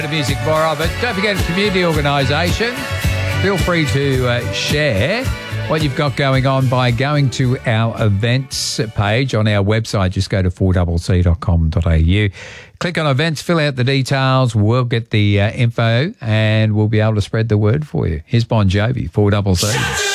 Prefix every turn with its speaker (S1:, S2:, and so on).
S1: Music tomorrow, but don't forget community organisation. Feel free to share what you've got going on by going to our events page on our website. Just go to 4cc.com.au. Click on events, fill out the details. We'll get the info and we'll be able to spread the word for you. Here's Bon Jovi, 4cc.